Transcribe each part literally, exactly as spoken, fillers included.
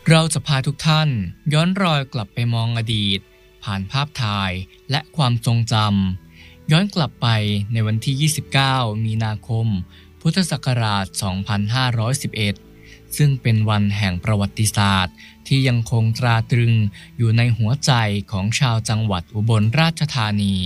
เราจะพาทุกท่านย้อนรอยกลับไปมองอดีตผ่านภาพถ่ายและความทรงจำย้อนกลับไปในวันที่ยี่สิบเก้ามีนาคมพุทธศักราชสองพันห้าร้อยสิบเอ็ดซึ่งเป็นวันแห่งประวัติศาสตร์ที่ยังคงตราตรึงอยู่ในหัวใจของชาวจังหวัดอุบลราชธานี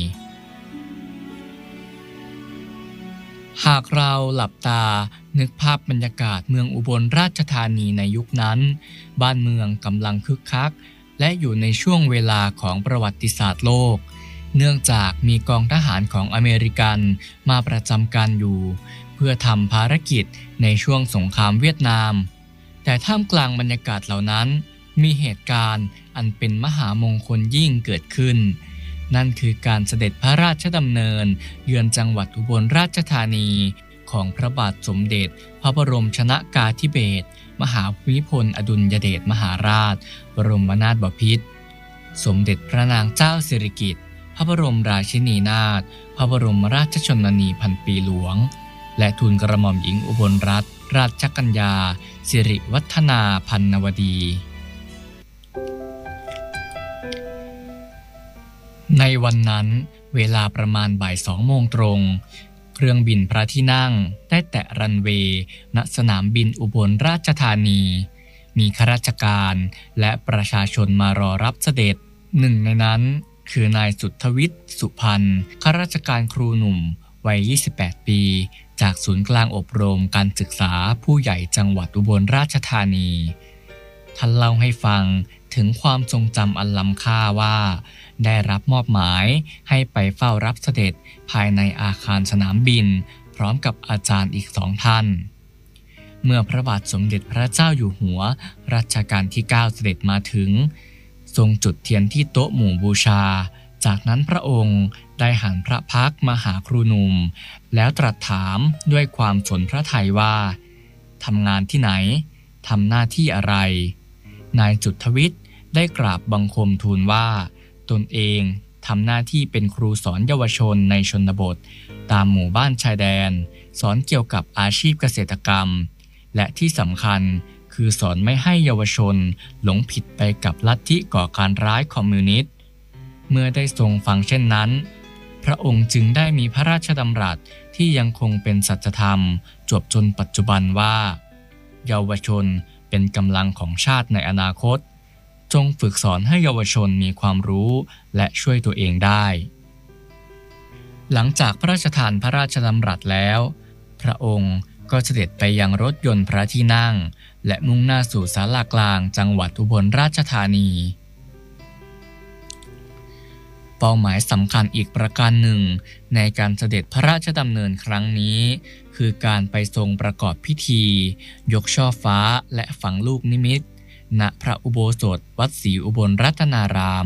หากเราหลับตานึกภาพบรรยากาศเมืองอุบลราชธานีในยุคนั้นบ้านเมืองกำลังคึกคักและอยู่ในช่วงเวลาของประวัติศาสตร์โลกเนื่องจากมีกองทหารของอเมริกันมาประจำการอยู่เพื่อทำภารกิจในช่วงสงครามเวียดนามแต่ท่ามกลางบรรยากาศเหล่านั้นมีเหตุการณ์อันเป็นมหามงคลยิ่งเกิดขึ้นนั่นคือการเสด็จพระราชดำเนินเยือนจังหวัดอุบลราชธานีของพระบาทสมเด็จพระบรมชนกาธิเบศรมหาภูมิพลอดุลยเดชมหาราชบรมนาถบพิตรสมเด็จพระนางเจ้าสิริกิติ์พระบรมราชินีนาถพระบรมราชชนนีพันปีหลวงและทูลกระหม่อมหญิงอุบลรัตนราชกัญญาสิริวัฒนาพันนวดีในวันนั้นเวลาประมาณบ่ายสองโมงตรงเครื่องบินพระที่นั่งได้แตะรันเวย์ณสนามบินอุบลราชธานีมีข้าราชการและประชาชนมารอรับเสด็จหนึ่งในนั้นคือนายสุทธวิทย์สุพรรณข้าราชการครูหนุ่มวัยยี่สิบแปดปีจากศูนย์กลางอบรมการศึกษาผู้ใหญ่จังหวัดอุบลราชธานีท่านเล่าให้ฟังถึงความทรงจำอันล้ำค่าว่าได้รับมอบหมายให้ไปเฝ้ารับเสด็จภายในอาคารสนามบินพร้อมกับอาจารย์อีกสองท่านเมื่อพระบาทสมเด็จพระเจ้าอยู่หัวรัชกาลที่เก้าเสด็จมาถึงทรงจุดเทียนที่โต๊ะหมู่บูชาจากนั้นพระองค์ได้หันพระพักตร์มาหาครูหนุ่มแล้วตรัสถามด้วยความสนพระทัยว่าทำงานที่ไหนทำหน้าที่อะไรนายจุทธวิทย์ได้กราบบังคมทูลว่าตนเองทำหน้าที่เป็นครูสอนเยาวชนในชนบทตามหมู่บ้านชายแดนสอนเกี่ยวกับอาชีพเกษตรกรรมและที่สำคัญคือสอนไม่ให้เยาวชนหลงผิดไปกับลัทธิก่อการร้ายคอมมิวนิสต์เมื่อได้ทรงฟังเช่นนั้นพระองค์จึงได้มีพระราชดำรัสที่ยังคงเป็นสัจธรรมจวบจนปัจจุบันว่าเยาวชนเป็นกำลังของชาติในอนาคตจงฝึกสอนให้เยาวชนมีความรู้และช่วยตัวเองได้หลังจากพระราชทานพระราชดำรัสแล้วพระองค์ก็เสด็จไปยังรถยนต์พระที่นั่งและมุ่งหน้าสู่ศาลากลางจังหวัดอุบลราชธานีเป้าหมายสำคัญอีกประการหนึ่งในการเสด็จพระราชดำเนินครั้งนี้คือการไปทรงประกอบพิธียกช่อฟ้าและฝังลูกนิมิตณพระอุโบสถวัดศรีอุบลรัตนาราม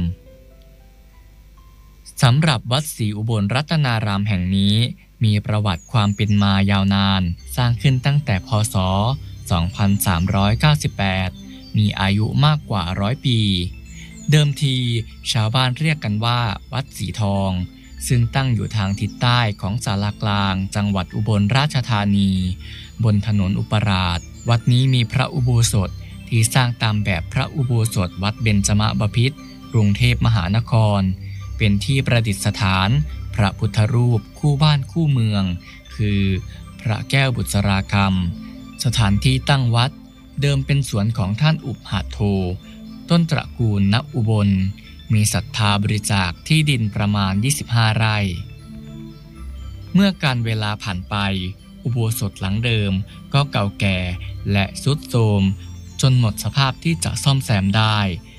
สำหรับวัดศรีอุบลรัตนารามแห่งนี้มีประวัติความเป็นมายาวนานสร้างขึ้นตั้งแต่พ.ศ. สองพันสามร้อยเก้าสิบแปดมีอายุมากกว่าร้อยปีเดิมทีชาวบ้านเรียกกันว่าวัดสีทองซึ่งตั้งอยู่ทางทิศใต้ของศาลากลางจังหวัดอุบลราชธานีบนถนนอุปราชวัดนี้มีพระอุโบสถที่สร้างตามแบบพระอุโบสถวัดเบญจมบพิตรกรุงเทพมหานครเป็นที่ประดิษฐานพระพุทธรูปคู่บ้านคู่เมืองคือพระแก้วบุษราคำสถานที่ตั้งวัดเดิมเป็นสวนของท่านอุปหาโทต้นตระกูลณอุบลมีศรัทธาบริจาคที่ดินประมาณยี่สิบห้าไร่เมื่อการเวลาผ่านไปอุโบสถหลังเดิมก็เก่าแก่และทรุดโทรมจนหมดสภาพที่จะซ่อมแซมได้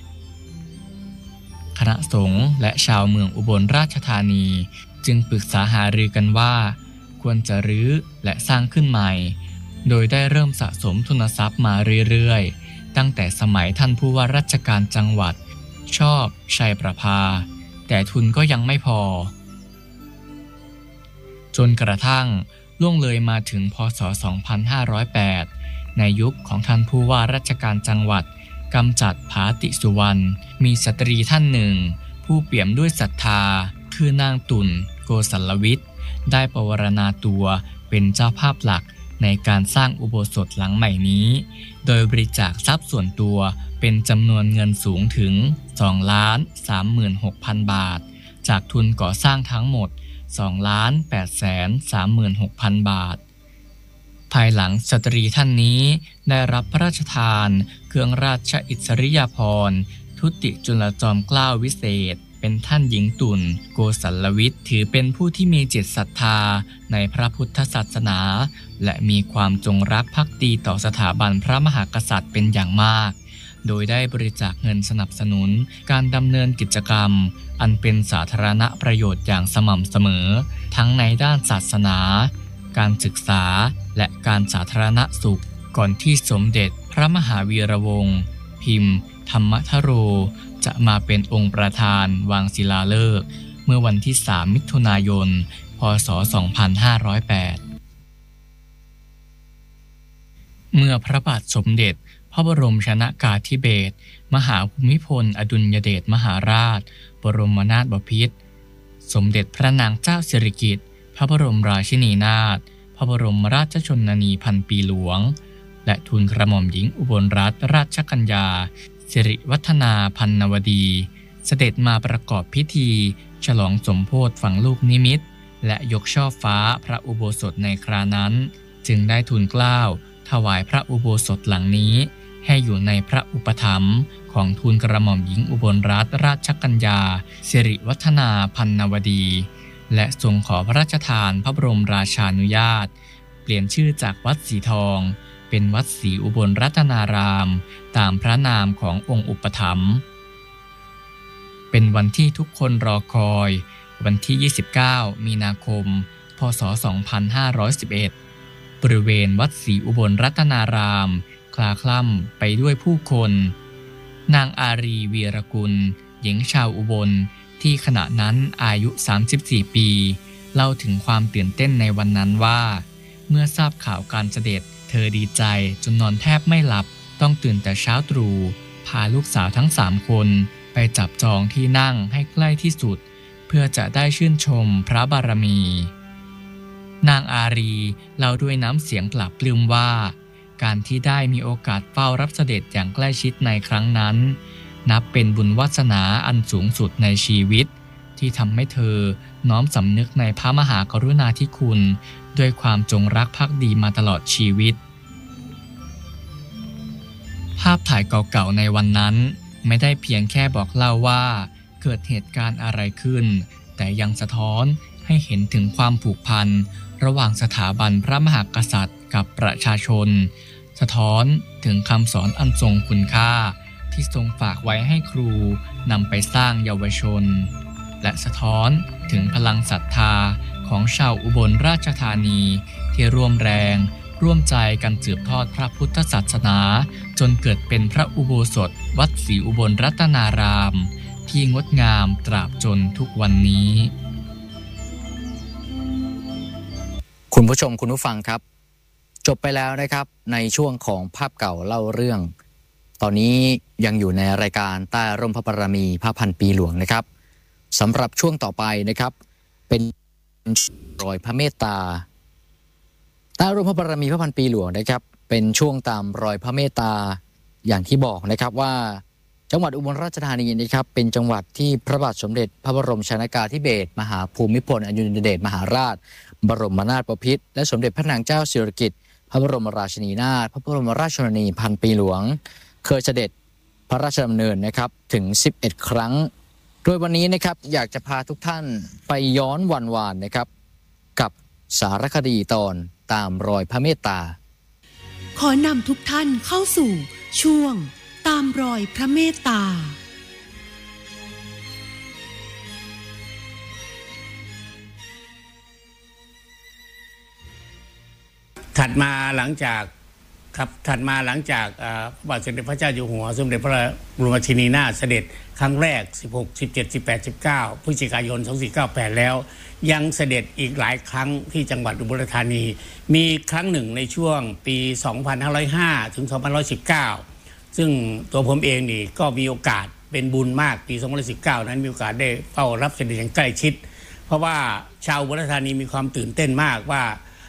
คณะสงฆ์และชาวเมืองอุบลราชธานีจึงปรึกษาหารือกันว่าควรจะรื้อและสร้างขึ้นใหม่โดยได้เริ่มสะสมทุนทรัพย์มาเรื่อยๆตั้งแต่สมัยท่านผู้ว่าราชการจังหวัดชอบชัยประภาแต่ทุนก็ยังไม่พอจนกระทั่งล่วงเลยมาถึงพ.ศ. สองพันห้าร้อยแปดในยุคของท่านผู้ว่าราชการจังหวัดกำจัดภาติสุวรรณมีสตรีท่านหนึ่งผู้เปี่ยมด้วยศรัทธาคือนางตุ่นโกสัลวิทย์ได้ปวารณาตัวเป็นเจ้าภาพหลักในการสร้างอุโบสถหลังใหม่นี้โดยบริจาคทรัพย์ส่วนตัวเป็นจำนวนเงินสูงถึง สองล้านสามหมื่นหกพัน บาทจากทุนก่อสร้างทั้งหมด สองล้านแปดแสนสามหมื่นหกพัน บาทภายหลังสตรีท่านนี้ได้รับพระราชทานเครื่องราชอิสริยาภรณ์ทุติจุลจอมเกล้าวิเศษเป็นท่านหญิงตุ่นโกสัลวิทย์ถือเป็นผู้ที่มีจิตศรัทธาในพระพุทธศาสนาและมีความจงรักภักดีต่อสถาบันพระมหากษัตริย์เป็นอย่างมากโดยได้บริจาคเงินสนับสนุนการดำเนินกิจกรรมอันเป็นสาธารณประโยชน์อย่างสม่ำเสมอทั้งในด้านศาสนาการศึกษาและการสาธารณสุขก่อนที่สมเด็จพระมหาวีระวงศ์พิมพ์ธรรมทโรจะมาเป็นองค์ประธานวางศิลาฤกษ์เมื่อวันที่สามมิถุนายนพ.ศ. สองพันห้าร้อยแปดเมื่อพระบาทสมเด็จพระบรมชนกาธิเบศรมหาภูมิพลอดุลยเดชมหาราชบรมนาถบพิตรสมเด็จพระนางเจ้าสิริกิติ์พระบรมราชินีนาถพระบรมราชชนนีพันปีหลวงและทูลกระหม่อมหญิงอุบลรัตนราชกัญญาสิริวัฒนาพันนวดีเสด็จมาประกอบพิธีฉลองสมโภชฝังลูกนิมิตและยกช่อฟ้าพระอุโบสถในครานั้นจึงได้ทูลเกล้าถวายพระอุโบสถหลังนี้ให้อยู่ในพระอุปถัมภ์ของทูลกระหม่อมหญิงอุบลรัตนราชกัญญาสิริวัฒนาพันนวดีและทรงขอพระราชทานพระบรมราชานุญาตเปลี่ยนชื่อจากวัดสีทองเป็นวัดศรีอุบลรัตนารามตามพระนามขององค์อุปถัมภ์เป็นวันที่ทุกคนรอคอยวันที่ยี่สิบเก้ามีนาคมพ.ศ. สองพันห้าร้อยสิบเอ็ดบริเวณวัดศรีอุบลรัตนารามคลาคล่ำไปด้วยผู้คนนางอารีวีรกุลหญิงชาวอุบลที่ขณะนั้นอายุสามสิบสี่ปีเล่าถึงความตื่นเต้นในวันนั้นว่าเมื่อทราบข่าวการเสด็จเธอดีใจจนนอนแทบไม่หลับต้องตื่นแต่เช้าตรู่พาลูกสาวทั้งสามคนไปจับจองที่นั่งให้ใกล้ที่สุดเพื่อจะได้ชื่นชมพระบารมีนางอารีเล่าด้วยน้ำเสียงปลาบปลื้มว่าการที่ได้มีโอกาสเฝ้ารับเสด็จอย่างใกล้ชิดในครั้งนั้นนับเป็นบุญวาสนาอันสูงสุดในชีวิตที่ทำให้เธอน้อมสำนึกในพระมหากรุณาธิคุณด้วยความจงรักภักดีมาตลอดชีวิตภาพถ่ายเก่าๆในวันนั้นไม่ได้เพียงแค่บอกเล่าว่าเกิดเหตุการณ์อะไรขึ้นแต่ยังสะท้อนให้เห็นถึงความผูกพันระหว่างสถาบันพระมหากษัตริย์กับประชาชนสะท้อนถึงคำสอนอันทรงคุณค่าที่ทรงฝากไว้ให้ครูนำไปสร้างเยาวชนและสะท้อนถึงพลังศรัทธาของชาวอุบลราชธานีที่ร่วมแรงร่วมใจกันสืบทอดพระพุทธศาสนาจนเกิดเป็นพระอุโบสถวัดศรีอุบลรัตนารามที่งดงามตราบจนทุกวันนี้คุณผู้ชมคุณผู้ฟังครับจบไปแล้วนะครับในช่วงของภาพเก่าเล่าเรื่องตอนนี้ยังอยู่ในรายการใต้ร่มพระบารมีพระพันปีหลวงนะครับสำหรับช่วงต่อไปนะครับเป็นรอยพระเมตตาใต้ร่มพระบารมีพระพันปีหลวงนะครับเป็นช่วงตามรอยพระเมตตาอย่างที่บอกนะครับว่าจังหวัดอุบลราชธานีนะครับเป็นจังหวัดที่พระบาทสมเด็จพระบรมชนกาธิเบศรมหาภูมิพลอดุลยเดชมหาราชบรมนาถบพิตรและสมเด็จพระนางเจ้าสิริกิติ์พระบรมราชินีนาถพระบรมราชชนนีพันปีหลวงเคยเสด็จพระราชดำเนินนะครับถึงสิบเอ็ดครั้งโดยวันนี้นะครับอยากจะพาทุกท่านไปย้อนวันวานนะครับกับสารคดีตอนตามรอยพระเมตตาขอนำทุกท่านเข้าสู่ช่วงตามรอยพระเมตตาถัดมาหลังจากครับถัดมาหลังจากพระบาทสมเด็จพระเจ้าอยู่หัวสมเด็จพระบรมราชินีนาถเสด็จครั้งแรกสิบหก สิบเจ็ด สิบแปด สิบเก้าพฤศจิกายนสองพันสี่ร้อยเก้าสิบแปดแล้วยังเสด็จอีกหลายครั้งที่จังหวัดอุบลราชธานีมีครั้งหนึ่งในช่วงปีสองพันห้าร้อยห้าถึงสองพันหนึ่งร้อยสิบเก้าซึ่งตัวผมเองนี่ก็มีโอกาสเป็นบุญมากปีสองพันหนึ่งร้อยสิบเก้านั้นมีโอกาสได้เฝ้ารับเสด็จอย่างใกล้ชิดเพราะว่าชาวอุบลราชธานีมีความตื่นเต้นมากว่า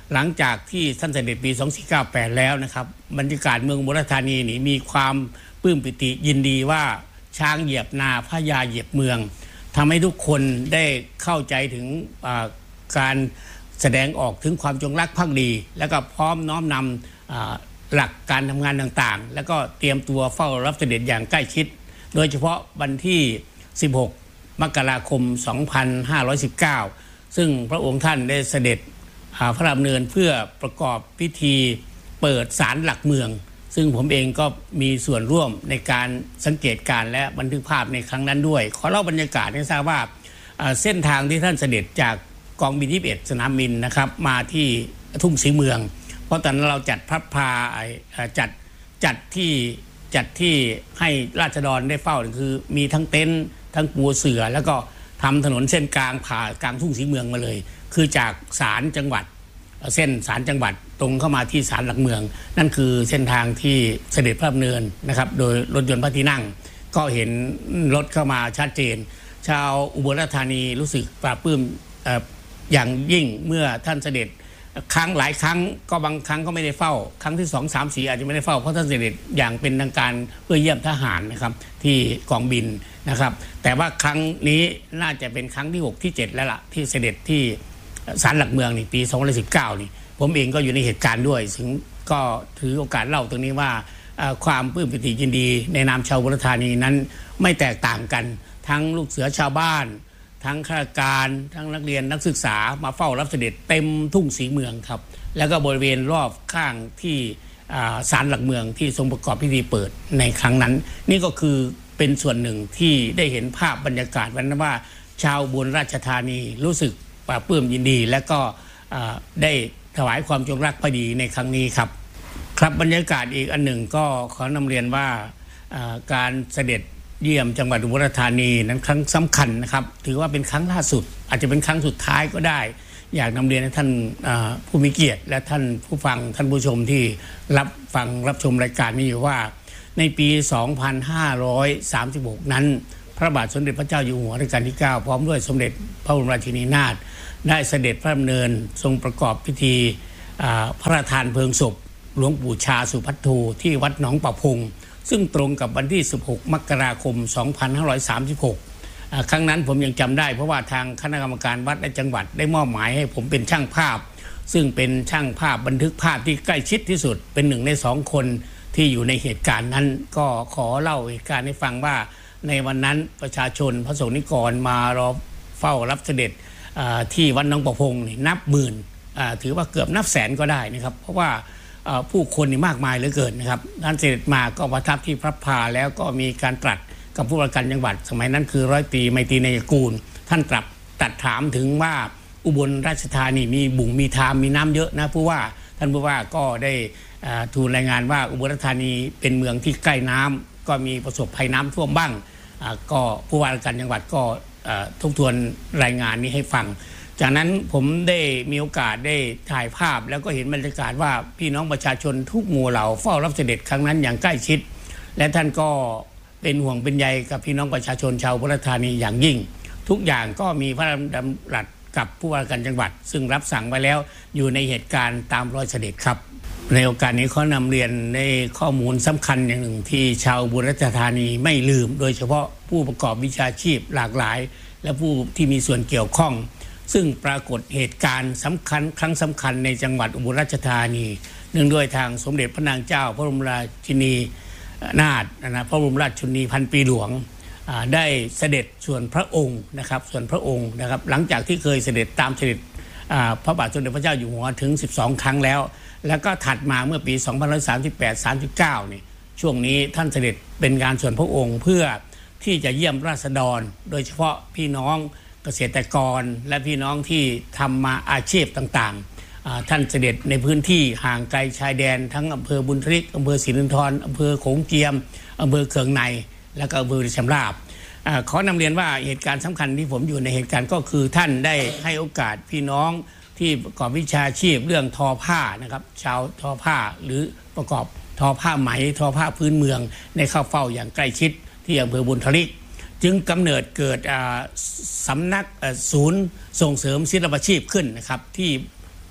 หลังจากที่ท่านเสด็จปีสองพันสี่ร้อยเก้าสิบแปดแล้วนะครับบรรยากาศเมืองอุบลราชธานีนี่มีความปลื้มปิติยินดีว่าช้างเหยียบนาพญาเหยียบเมืองทำให้ทุกคนได้เข้าใจถึงการแสดงออกถึงความจงรักภักดีแล้วก็พร้อมน้อมนำหลักการทำงานต่างๆแล้วก็เตรียมตัวเฝ้ารับเสด็จอย่างใกล้ชิดโดยเฉพาะวันที่สิบหกมกราคมสองพันห้าร้อยสิบเก้าซึ่งพระองค์ท่านได้เสด็จพระดำเนินเพื่อประกอบพิธีเปิดศาลหลักเมืองซึ่งผมเองก็มีส่วนร่วมในการสังเกตการและบันทึกภาพในครั้งนั้นด้วยขอเล่าบรรยากาศให้ทราบว่าเส้นทางที่ท่านเสด็จจากกองบินยี่สิบเอ็ดสนามบินนะครับมาที่ทุ่งศรีเมืองเพราะตอนนั้นเราจัดพัดพาจัดจัดที่จัดที่ให้ราษฎรได้เฝ้าคือมีทั้งเต็นท์ทั้งปูเสื่อแล้วก็ทำถนนเส้นกลางผ่ากลางทุ่งศรีเมืองมาเลยคือจากศาลจังหวัดเส้นศาลจังหวัดตรงเข้ามาที่ศาลหลักเมืองนั่นคือเส้นทางที่เสด็จพระดำเนินนะครับโดยรถยนต์พระที่นั่งก็เห็นรถเข้ามาชัดเจนชาวอุบลราชธานีรู้สึกปลาบปลื้มอย่างยิ่งเมื่อท่านเสด็จครั้งหลายครั้งก็บางครั้งก็ไม่ได้เฝ้าครั้งที่สองสามสี่อาจจะไม่ได้เฝ้าเพราะท่านเสด็จอย่างเป็นทางการเพื่อเยี่ยมทหารนะครับที่กองบินนะครับแต่ว่าครั้งนี้น่าจะเป็นครั้งที่หกที่เจ็ดแล้วล่ะที่เสด็จที่ศาลหลักเมืองนี่ปีสองพันสิบเก้านี่ผมเองก็อยู่ในเหตุการณ์ด้วยซึ่งก็ถือโอกาสเล่าตรงนี้ว่าความปลื้มปิติยินดีในนามชาวอุบลราชธานีนั้นไม่แตกต่างกันทั้งลูกเสือชาวบ้านทั้งข้าราชการทั้งนักเรียนนักศึกษามาเฝ้ารับเสด็จเต็มทุ่งศรีเมืองครับแล้วก็บริเวณรอบข้างที่ศาลหลักเมืองที่ทรงประกอบพิธีเปิดในครั้งนั้นนี่ก็คือเป็นส่วนหนึ่งที่ได้เห็นภาพบรรยากาศวันนั้นว่าชาวอุบลราชธานีรู้สึกปลาบปลื้มยินดีและก็ได้ถวายความจงรักภักดีในครั้งนี้ครับครับบรรยากาศอีกอันหนึ่งก็ขอนำเรียนว่าการเสด็จเยี่ยมจังหวัดอุบลราชธานีนั้นครั้งสำคัญนะครับถือว่าเป็นครั้งล่าสุดอาจจะเป็นครั้งสุดท้ายก็ได้อยากนำเรียนให้ท่านผู้มีเกียรติและท่านผู้ฟังท่านผู้ชมที่รับฟังรับชมรายการนี้อยู่ว่าในปีสองพันห้าร้อยสามสิบหกนั้นพระบาทสมเด็จพระเจ้าอยู่หัวรัชกาลที่เก้าพร้อมด้วยสมเด็จพระบรมราชินีนาถได้เสด็จพระดำเนินทรงประกอบพิธีพระราชทานเพลิงศพหลวงปู่ชาสุภัทโทที่วัดหนองประพงซึ่งตรงกับวันที่สิบหกมกราคมสองพันห้าร้อยสามสิบหกครั้งนั้นผมยังจำได้เพราะว่าทางคณะกรรมการวัดและจังหวัดได้มอบหมายให้ผมเป็นช่างภาพซึ่งเป็นช่างภาพบันทึกภาพที่ใกล้ชิดที่สุดเป็นหนึ่งในสองคนที่อยู่ในเหตุการณ์นั้นก็ขอเล่าเหตุการณ์ให้ฟังว่าในวันนั้นประชาชนพระสงฆ์นิกรมารอเฝ้ารับเสด็จที่วัดหนองประพงนับหมื่นถือว่าเกือบนับแสนก็ได้นะครับเพราะว่าผู้คนนี่มากมายเหลือเกินนะครับท่านเสด็จมาก็ประทับที่พระพาแล้วก็มีการตรัสกับผู้ว่าการจังหวัดสมัยนั้นคือร้อยตรีไมตรีเนยกูลท่านตรัสตัดถามถึงว่าอุบลราชธานีมีบุ่งมีทามมีน้ำเยอะนะผู้ว่าท่านผู้ว่าก็ได้ทูลรายงานว่าอุบลราชธานีเป็นเมืองที่ใกล้น้ำก็มีประสบภัยน้ำท่วมบ้างก็ผู้ว่าการจังหวัดก็ทบทวนรายงานนี้ให้ฟังจากนั้นผมได้มีโอกาสได้ถ่ายภาพแล้วก็เห็นบรรยากาศว่าพี่น้องประชาชนทุกหมู่เหล่าเฝ้ารับเสด็จครั้งนั้นอย่างใกล้ชิดและท่านก็เป็นห่วงเป็นใยกับพี่น้องประชาชนชาวอุบลราชธานีอย่างยิ่งทุกอย่างก็มีพระดำรัสกับผู้ว่าการจังหวัดซึ่งรับสั่งไว้แล้วอยู่ในเหตุการณ์ตามรอยเสด็จครับในโอกาสนี้ขอนำเรียนในข้อมูลสำคัญอย่างหนึ่งที่ชาวอุบลราชธานีไม่ลืมโดยเฉพาะผู้ประกอบวิชาชีพหลากหลายและผู้ที่มีส่วนเกี่ยวข้องซึ่งปรากฏเหตุการณ์สำคัญครั้งสำคัญในจังหวัดอุบลราชธานีเนื่องด้วยทางสมเด็จพระนางเจ้าพระบรมราชินีนาถนะพระบรมราชชนนีพันปีหลวงได้เสด็จส่วนพระองค์นะครับส่วนพระองค์นะครับหลังจากที่เคยเสด็จตามเสด็จพระบาทสมเด็จพระเจ้าอยู่หัวถึงสิบสองครั้งแล้วแล้วก็ถัดมาเมื่อปีสองพันห้าร้อยสามสิบแปด สามสิบเก้านี่ช่วงนี้ท่านเสด็จเป็นการส่วนพระองค์เพื่อที่จะเยี่ยมราษฎรโดยเฉพาะพี่น้องเกษตรกรและพี่น้องที่ทำมาอาชีพต่างๆท่านเสด็จในพื้นที่ห่างไกลชายแดนทั้งอำเภอบุญทริกอำเภอศรีนครอำเภอโขงเจียมอำเภอเขืองในและก็อำเภอชำราบขอนำเรียนว่าเหตุการณ์สำคัญที่ผมอยู่ในเหตุการณ์ก็คือท่านได้ให้โอกาสพี่น้องที่ประกอบวิชาชีพเรื่องทอผ้านะครับชาวทอผ้าหรือประกอบทอผ้าไหมทอผ้าพื้นเมืองในเข้าเฝ้าอย่างใกล้ชิดที่อำเภอบุญทริกจึงกำเนิดเกิดสำนักศูนย์ส่งเสริมศิลปาชีพขึ้นนะครับที่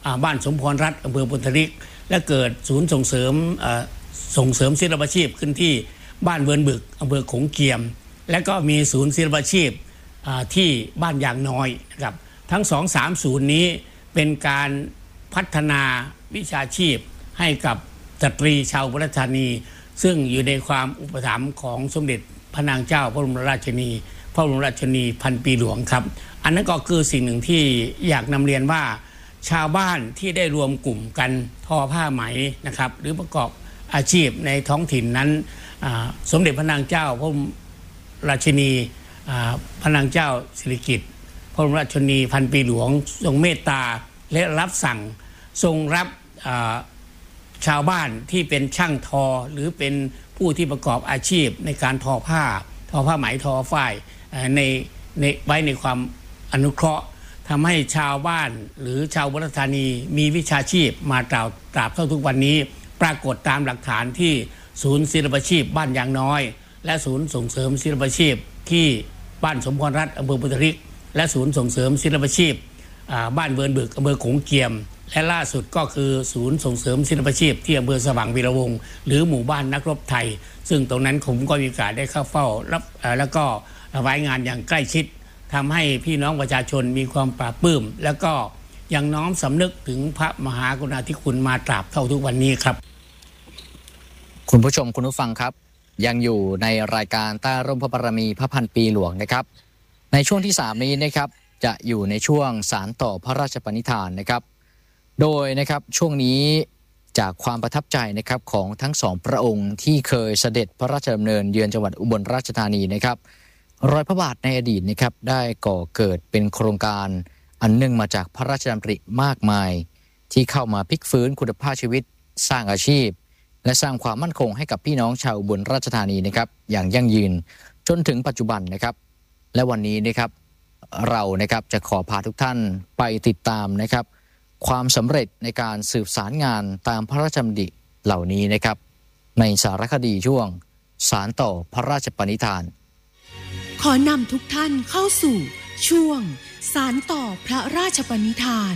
บ้านสมพรรัฐอำเภอปุณณริกและเกิดศูนย์ส่งเสริมส่งเสริมศิลปาชีพขึ้นที่บ้านเวิร์นบึกอำเภอขงเกียมและก็มีศูนย์ศิลปาชีพที่บ้านยางน้อยนะครับทั้งสองสามศูนย์นี้เป็นการพัฒนาวิชาชีพให้กับสตรีชาวอุบลราชธานีซึ่งอยู่ในความอุปถัมภ์ของสมเด็จพระนางเจ้าพระบรมราชินีพระบรมราชินีพันปีหลวงครับอันนั้นก็คือสิ่งหนึ่งที่อยากนำเรียนว่าชาวบ้านที่ได้รวมกลุ่มกันทอผ้าไหมนะครับหรือประกอบอาชีพในท้องถิ่นนั้นสมเด็จพระนางเจ้าพระบรมราชินีพระนางเจ้าสิริกิติ์พระบรมราชินีพันปีหลวงทรงเมตตาและรับสั่งทรงรับชาวบ้านที่เป็นช่างทอหรือเป็นผู้ที่ประกอบอาชีพในการทอผ้าทอผ้าไหมทอฝ้ายในในไว้ในความอนุเคราะห์ทำให้ชาวบ้านหรือชาวอุบลราชธานีมีวิชาชีพมาตราบตราบเท่าทุกวันนี้ปรากฏตามหลักฐานที่ศูนย์ศิลปาชีพบ้านยางน้อยและศูนย์ส่งเสริมศิลปาชีพที่บ้านสมพรรัฐอำเภอปุณณริกและศูนย์ส่งเสริมศิลปาชีพบ้านเวิร์นบึกอำเภอขงเกียมและล่าสุดก็คือศูนย์ส่งเสริมศิลปาชีพที่อำเภอสว่างวีระวงศ์หรือหมู่บ้านนักรบไทยซึ่งตรงนั้นผมก็มีโอกาสได้เข้าเฝ้ารับแล้วก็รายงานอย่างใกล้ชิดทำให้พี่น้องประชาชนมีความปลาบปลื้มแล้วก็ยังน้อมสำนึกถึงพระมหากรุณาธิคุณมาตราบเท่าทุกวันนี้ครับคุณผู้ชมคุณผู้ฟังครับยังอยู่ในรายการใต้ร่มพระบารมีพระพันปีหลวงนะครับในช่วงที่สามนี้นะครับจะอยู่ในช่วงสานต่อพระราชปณิธานนะครับโดยนะครับช่วงนี้จากความประทับใจนะครับของทั้งสองพระองค์ที่เคยเสด็จพระราชดำเนินเยือนจังหวัดอุบลราชธานีนะครับรอยพระบาทในอดีตนะครับได้ก่อเกิดเป็นโครงการอันเนื่องมาจากพระราชดำริมากมายที่เข้ามาพลิกฟื้นคุณภาพชีวิตสร้างอาชีพและสร้างความมั่นคงให้กับพี่น้องชาวอุบลราชธานีนะครับอย่างยั่งยืนจนถึงปัจจุบันนะครับและวันนี้นะครับเรานะครับจะขอพาทุกท่านไปติดตามนะครับความสำเร็จในการสืบสารงานตามพระราชดำริเหล่านี้นะครับในสารคดีช่วงสานต่อพระราชปณิธานขอนำทุกท่านเข้าสู่ช่วงสานต่อพระราชปณิธาน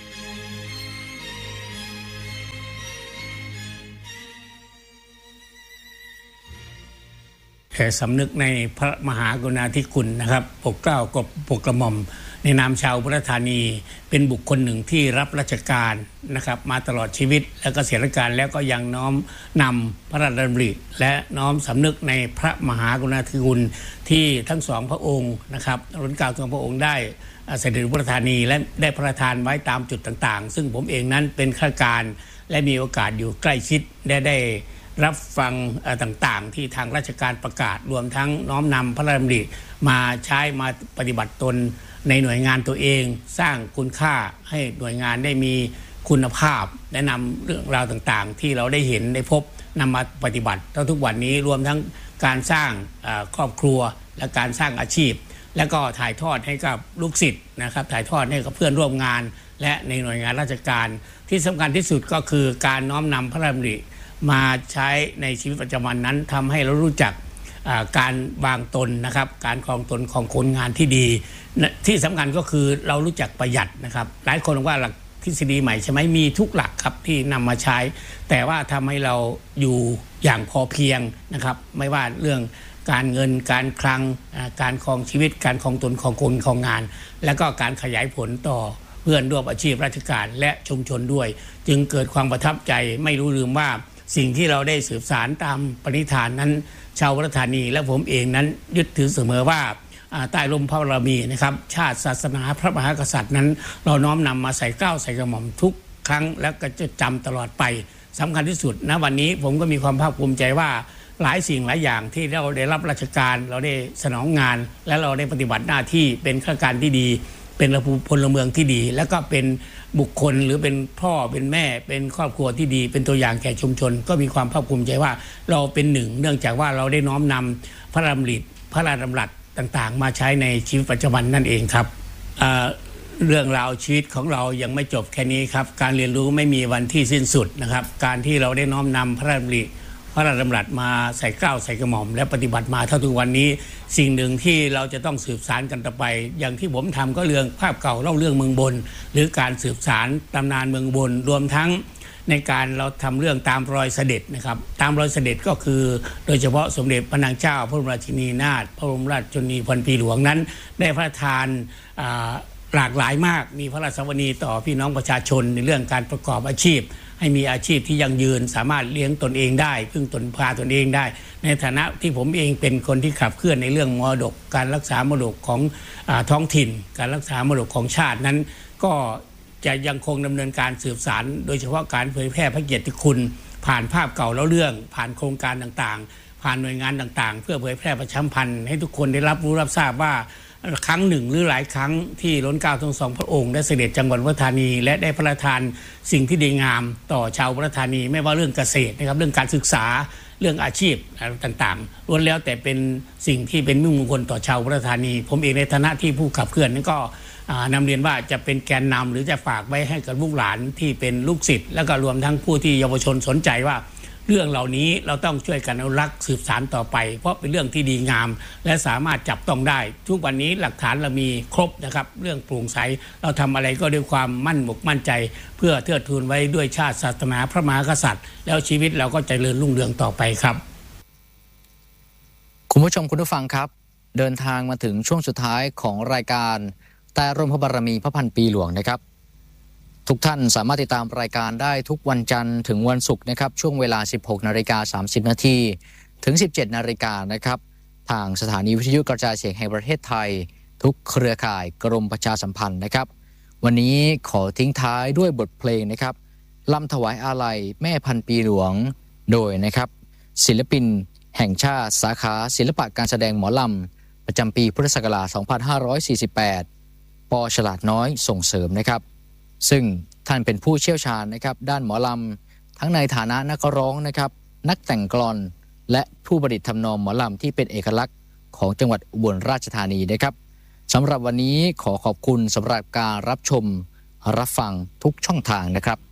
สำนึกในพระมหากรุณาธิคุณนะครับปกเกล้ากบปกกระหม่อมในนามชาวอุบลราชธานีเป็นบุคคลหนึ่งที่รับราชการนะครับมาตลอดชีวิตและก็เกษียณราชการแล้วก็ยังน้อมนำพระราชดำริและน้อมสำนึกในพระมหากรุณาธิคุณที่ทั้งสองพระองค์นะครับรัชกาลที่พระองค์ได้เสด็จอุบลราชธานีและได้ประทานไว้ตามจุดต่างๆซึ่งผมเองนั้นเป็นข้าราชการและมีโอกาสอยู่ใกล้ชิดได้ได้รับฟังต่างๆที่ทางราชการประกาศรวมทั้งน้อมนำพระราชดำริมาใช้มาปฏิบัติตนในหน่วยงานตัวเองสร้างคุณค่าให้หน่วยงานได้มีคุณภาพแนะนำเรื่องราวต่างๆที่เราได้เห็นได้พบนำมาปฏิบัติทุกวันนี้รวมทั้งการสร้างครอบครัวและการสร้างอาชีพและก็ถ่ายทอดให้กับลูกศิษย์นะครับถ่ายทอดให้กับเพื่อนร่วมงานและในหน่วยงานราชการที่สำคัญที่สุดก็คือการน้อมนำพระราชดำริมาใช้ในชีวิตประจำวันนั้นทำให้เรารู้จักการวางตนนะครับการครองตนของคนงานที่ดีที่สำคัญก็คือเรารู้จักประหยัดนะครับหลายคนบอกว่าหลักทฤษฎีใหม่ใช่ไหมมีทุกหลักครับที่นำมาใช้แต่ว่าทำให้เราอยู่อย่างพอเพียงนะครับไม่ว่าเรื่องการเงินการคลังการครองชีวิตการครองตนของคนของงานและก็การขยายผลต่อเพื่อนร่วมอาชีพราชการและชุมชนด้วยจึงเกิดความประทับใจไม่รู้ลืมว่าสิ่งที่เราได้สืบสานตามปณิธานนั้นชาวอุบลราชธานีและผมเองนั้นยึดถือเสมอว่าใต้ร่มพระบารมีนะครับชาติศาสนาพระมหากษัตริย์นั้นเราน้อมนำมาใส่เกล้าใส่กระหม่อมทุกครั้งและก็จะจำตลอดไปสำคัญที่สุดณวันนี้ผมก็มีความภาคภูมิใจว่าหลายสิ่งหลายอย่างที่เราได้รับราชการเราได้สนองงานและเราได้ปฏิบัติหน้าที่เป็นข้าราชการที่ดีเป็นพลเมืองที่ดีแล้วก็เป็นบุคคลหรือเป็นพ่อเป็นแม่เป็นครอบครัวที่ดีเป็นตัวอย่างแก่ชุมชนก็มีความภาคภูมิใจว่าเราเป็นหนึ่งเนื่องจากว่าเราได้น้อมนำพระราชดำริพระราชดำรัสต่างๆมาใช้ในชีวิตประจำวันนั่นเองครับ เอ่อ เรื่องราวชีวิตของเรายังไม่จบแค่นี้ครับการเรียนรู้ไม่มีวันที่สิ้นสุดนะครับการที่เราได้น้อมนำพระราชดำริระราชดำรัสมาใส่เกล้าใส่กระหม่อมและปฏิบัติมาเท่าทุกวันนี้สิ่งหนึ่งที่เราจะต้องสืบสานกันต่อไปอย่างที่ผมทำก็เรื่องภาพเก่าเล่าเรื่องเมืองบนหรือการสืบสานตำนานเมืองบนรวมทั้งในการเราทำเรื่องตามรอยเสด็จนะครับตามรอยเสด็จก็คือโดยเฉพาะสมเด็จพระนางเจ้าพระบรมราชินีนาถพระบรมราชชนนีพันปีหลวงนั้นได้พระราชทานหลากหลายมากมีพระราชสวนีต่อพี่น้องประชาชนในเรื่องการประกอบอาชีพให้มีอาชีพที่ยั่งยืนสามารถเลี้ยงตนเองได้พึ่งตนพาตนเองได้ในฐานะที่ผมเองเป็นคนที่ขับเคลื่อนในเรื่องมรดกการรักษามรดกของอ่าท้องถิ่นการรักษามรดกของชาตินั้นก็จะยังคงดำเนินการสืบสานโดยเฉพาะการเผยแพร่พระเกียรติคุณผ่านภาพเก่าแล้วเรื่องผ่านโครงการต่างๆผ่านหน่วยงานต่างๆเพื่อเผยแพร่ประชาสัมพันธ์ให้ทุกคนได้รับรู้รับทราบว่าครั้งหนึ่งหรือหลายครั้งที่ล้นเกล้าทั้งสองพระองค์ได้เสด็จจังหวัดอุดรธานีและได้พระราชทานสิ่งที่ดีงามต่อชาวอุดรธานีไม่ว่าเรื่องเกษตรนะครับเรื่องการศึกษาเรื่องอาชีพต่างๆล้วนแล้วแต่เป็นสิ่งที่เป็นมิ่งมงคลต่อชาวอุดรธานีผมเองในฐานะที่ผู้ขับเคลื่อนนั้นก็นำเรียนว่าจะเป็นแกนนำหรือจะฝากไว้ให้กับลูกหลานที่เป็นลูกศิษย์แล้วก็รวมทั้งผู้ที่เยาวชนสนใจว่าเรื่องเหล่านี้เราต้องช่วยกันอนุรักษ์สืบสานต่อไปเพราะเป็นเรื่องที่ดีงามและสามารถจับต้องได้ทุกวันนี้หลักฐานเรามีครบนะครับเรื่องโปร่งใสเราทำอะไรก็ด้วยความมั่นหมกมั่นใจเพื่อเทิดทูนไว้ด้วยชาติศาสนาพระมหากษัตริย์แล้วชีวิตเราก็เจริญรุ่งเรืองต่อไปครับคุณผู้ชมคุณผู้ฟังครับเดินทางมาถึงช่วงสุดท้ายของรายการแต่ร่มพระบารมีพระพันปีหลวงนะครับทุกท่านสามารถติดตามรายการได้ทุกวันจันทร์ถึงวันศุกร์นะครับช่วงเวลา สิบหกนาฬิกาสามสิบนาทีถึง สิบเจ็ดนาฬิกานะครับทางสถานีวิทยุกระจายเสียงแห่งประเทศไทยทุกเครือข่ายกรมประชาสัมพันธ์นะครับวันนี้ขอทิ้งท้ายด้วยบทเพลงนะครับลำถวายอาลัยแม่พันปีหลวงโดยนะครับศิลปินแห่งชาติสาขาศิลปะการแสดงหมอลำประจำปีพุทธศักราช สองพันห้าร้อยสี่สิบแปด ป.ฉลาดน้อยส่งเสริมนะครับซึ่งท่านเป็นผู้เชี่ยวชาญนะครับด้านหมอลำทั้งในฐานะนักร้องนะครับนักแต่งกลอนและผู้ประดิษฐ์ทำนองหมอลำที่เป็นเอกลักษณ์ของจังหวัดอุบลราชธานีนะครับสำหรับวันนี้ขอขอบคุณสำหรับการรับชมรับฟังทุกช่องทางนะครับ